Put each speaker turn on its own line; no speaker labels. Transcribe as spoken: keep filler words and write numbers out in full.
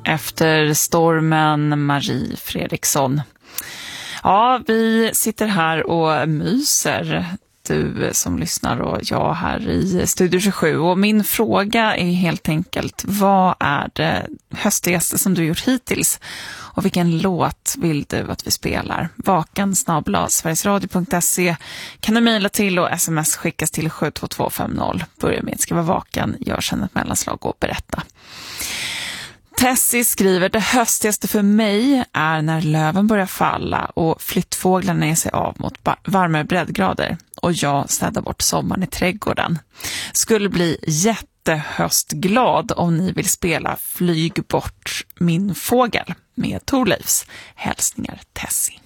efter stormen, Marie Fredriksson. Ja, vi sitter här och myser, du som lyssnar och jag här i Studio tjugosju. Och min fråga är helt enkelt, vad är det höstigaste som du gjort hittills? Och vilken låt vill du att vi spelar? Vakan snabel-a sverigesradio punkt se kan du mejla till och sms skickas till sju två två fem noll. Börja med att skriva vakan, gör sen ett mellanslag och berätta. Tessie skriver, det höstigaste för mig är när löven börjar falla och flyttfåglarna ger sig av mot varmare breddgrader och jag städar bort sommaren i trädgården. Skulle bli jättehöstglad om ni vill spela Flyg bort min fågel med Thorleifs. Hälsningar Tessie.